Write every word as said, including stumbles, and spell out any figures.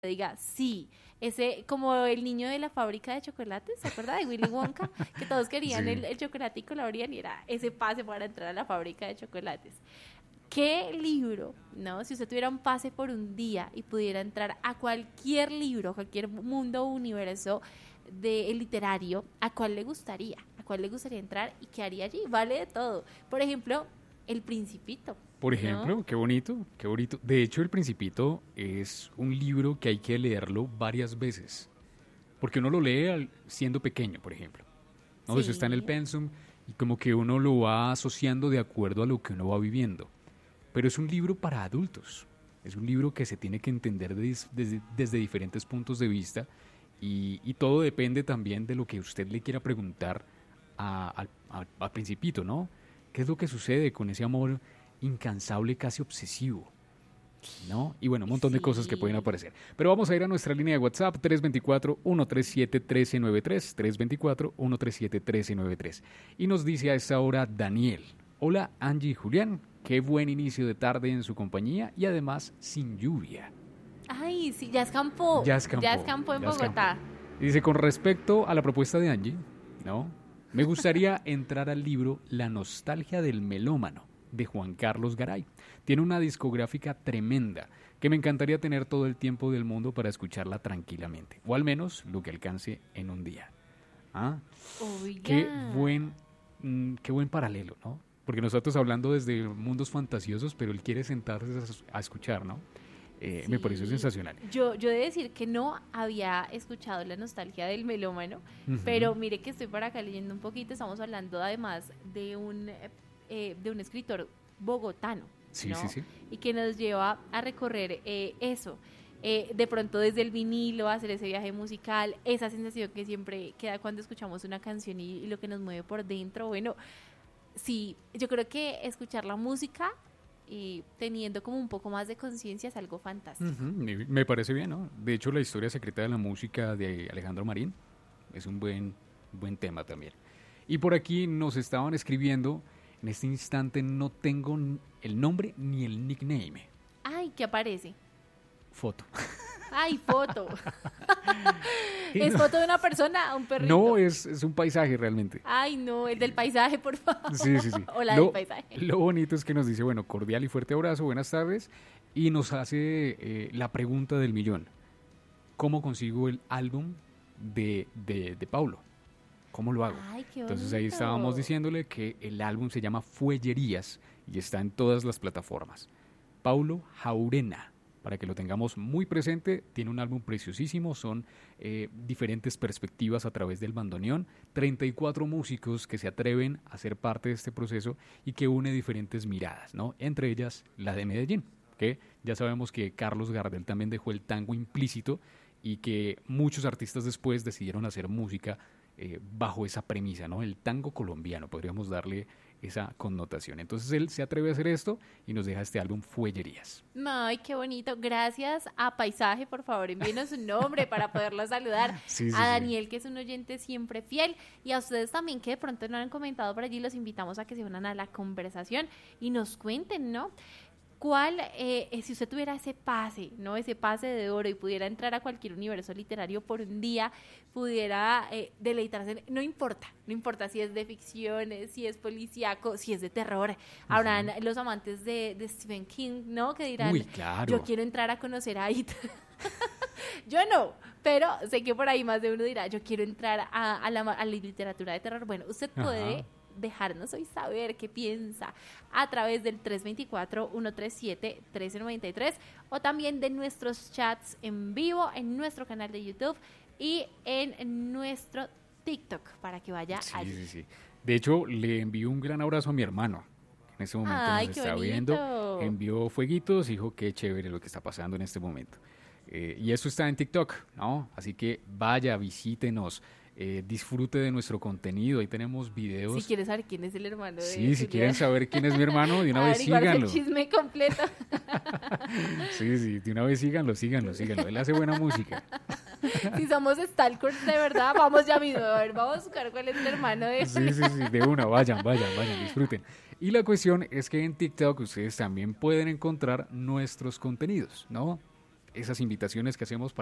diga, sí, ese, como el niño de la fábrica de chocolates, ¿se acuerda de Willy Wonka? Que todos querían Sí. el, el chocolatico, lo abrían y era ese pase para entrar a la fábrica de chocolates. ¿Qué libro, no? Si usted tuviera un pase por un día y pudiera entrar a cualquier libro, cualquier mundo o universo de literario, ¿a cuál le gustaría? ¿A cuál le gustaría entrar y qué haría allí? Vale de todo. Por ejemplo, El Principito, Por ¿no? ejemplo, qué bonito, qué bonito. De hecho, El Principito es un libro que hay que leerlo varias veces, porque uno lo lee al- siendo pequeño, por ejemplo. ¿No? Eso está en el Sí, pensum y como que uno lo va asociando de acuerdo a lo que uno va viviendo. Pero es un libro para adultos. Es un libro que se tiene que entender des- desde, desde diferentes puntos de vista y, y todo depende también de lo que usted le quiera preguntar a- al, al- al principito, ¿no? ¿Qué es lo que sucede con ese amor incansable, casi obsesivo? ¿No? Y bueno, un montón de cosas que pueden sí. aparecer. Pero vamos a ir a nuestra línea de WhatsApp, tres dos cuatro, uno tres siete, uno tres nueve tres, tres dos cuatro, uno tres siete, uno tres nueve tres. Y nos dice a esta hora Daniel: hola Angie y Julián, qué buen inicio de tarde en su compañía y además sin lluvia. Ay, sí, ya escampó, Ya ya escampó, escampó en ya escampó. Bogotá. Y dice, con respecto a la propuesta de Angie, ¿no? Me gustaría entrar al libro La nostalgia del melómano, de Juan Carlos Garay. Tiene una discográfica tremenda, que me encantaría tener todo el tiempo del mundo para escucharla tranquilamente, o al menos lo que alcance en un día. ¿Ah? Qué Oiga. buen, mm, qué buen paralelo, ¿no? Porque nosotros hablando desde mundos fantasiosos, pero él quiere sentarse a, a escuchar, ¿no? Eh, me pareció Sí, sensacional. yo, yo he de decir que no había escuchado la nostalgia del melómano, Ujú. pero mire que estoy por acá leyendo un poquito, estamos hablando además de un, eh, eh, de un escritor bogotano, Sí, sí, ¿no? sí. Y que nos lleva a recorrer eh, eso, eh, de pronto desde el vinilo, hacer ese viaje musical, esa sensación que siempre queda cuando escuchamos una canción y, y lo que nos mueve por dentro, bueno, sí, yo creo que escuchar la música y teniendo como un poco más de conciencia es algo Ujú, fantástico. Me, me parece bien, ¿no? De hecho, la historia secreta de la música de Alejandro Marín es un buen, buen tema también. Y por aquí nos estaban escribiendo, en este instante no tengo n- el nombre ni el nickname. Ay, ¿qué aparece? Foto. Ay, foto. Y ¿Es no, foto de una persona o un no, perrito? es, es un paisaje realmente. Ay, no, el del paisaje, por Sí, sí, favor. sí. O la del Lo, paisaje. lo bonito es que nos dice, bueno, cordial y fuerte abrazo, buenas tardes, y nos hace eh, la pregunta del millón. ¿Cómo consigo el álbum de, de, de Paulo? ¿Cómo lo hago? Ay, qué Entonces ahí estábamos bonito. diciéndole que el álbum se llama Fuellerías y está en todas las plataformas. Paulo Jaurena, para que lo tengamos muy presente, tiene un álbum preciosísimo, son eh, diferentes perspectivas a través del bandoneón, treinta y cuatro músicos que se atreven a ser parte de este proceso y que une diferentes miradas, ¿no? Entre ellas la de Medellín, que ya sabemos que Carlos Gardel también dejó el tango implícito y que muchos artistas después decidieron hacer música eh, bajo esa premisa, ¿no? El tango colombiano, podríamos darle esa connotación. Entonces él se atreve a hacer esto y nos deja este álbum Fuellerías. Ay, qué bonito. Gracias a Paisaje, por favor, envíenos su nombre para poderlo saludar. Sí, sí, A sí. Daniel, que es un oyente siempre fiel. Y a ustedes también, que de pronto no han comentado por allí, los invitamos a que se unan a la conversación y nos cuenten, ¿no? ¿Cuál, eh, eh, si usted tuviera ese pase, ¿no? Ese pase de oro y pudiera entrar a cualquier universo literario por un día, pudiera eh, deleitarse, no importa, no importa si es de ficción, eh, si es policíaco, si es de terror. Habrán Ujú. los amantes de, de Stephen King, ¿no? Que Uy, dirán, yo claro. quiero entrar a conocer a It. Yo no, pero sé que por ahí más de uno dirá, yo quiero entrar a, a la, a la literatura de terror. Bueno, usted Ajá. puede dejarnos hoy saber qué piensa a través del tres dos cuatro, uno tres siete, uno tres nueve tres o también de nuestros chats en vivo en nuestro canal de YouTube y en nuestro TikTok para que vaya Sí, allí. sí, sí. De hecho, le envío un gran abrazo a mi hermano, que en este momento nos Ay, qué está viendo. bonito. Envió fueguitos, dijo qué chévere lo que está pasando en este momento. Eh, y eso está en TikTok, ¿no? Así que vaya, visítenos, eh, disfrute de nuestro contenido. Ahí tenemos Si videos. quieres saber quién es el hermano de Sí, si quieren Julián, saber quién es mi hermano, de una vez averiguarse el síganlo. chisme completo. Sí, sí, de una vez síganlo, síganlo, síganlo. Él hace buena música. Si somos stalkers de verdad, vamos ya mismo. A ver, vamos a buscar cuál es el hermano de Sí, sí, sí, de una, vayan, vayan, vayan, disfruten. Y la cuestión es que en TikTok ustedes también pueden encontrar nuestros contenidos, ¿no? esas invitaciones que hacemos